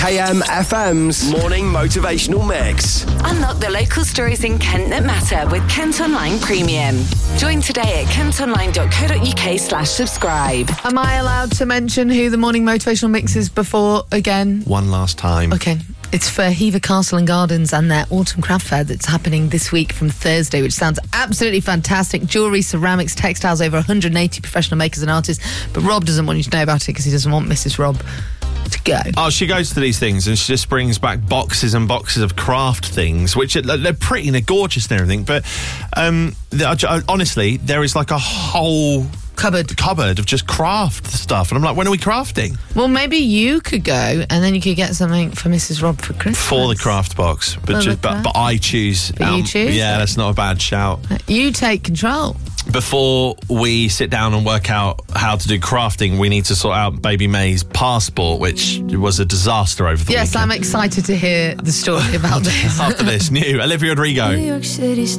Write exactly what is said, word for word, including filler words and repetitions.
K M F M's Morning Motivational Mix. Unlock the local stories in Kent that matter with Kent Online Premium. Join today at kentonline.co.uk slash subscribe. Am I allowed to mention who the Morning Motivational Mix is before again? One last time. Okay. It's for Hever Castle and Gardens and their Autumn Craft Fair that's happening this week from Thursday, which sounds absolutely fantastic. Jewellery, ceramics, textiles, over one hundred eighty professional makers and artists. But Rob doesn't want you to know about it because he doesn't want Missus Rob to go. Oh, she goes to these things and she just brings back boxes and boxes of craft things, which are, they're pretty and they're gorgeous and everything. But um, honestly, there is like a whole cupboard cupboard of just craft stuff, and I'm like, when are we crafting? Well, maybe you could go and then you could get something for Missus Rob for Christmas. For the craft box, but just, but, but I choose. But you choose? Yeah, that's not a bad shout. You take control. Before we sit down and work out how to do crafting, we need to sort out Baby May's passport, which was a disaster over the yes, weekend. I'm excited to hear the story about this. After this, new Olivia Rodrigo. New York City.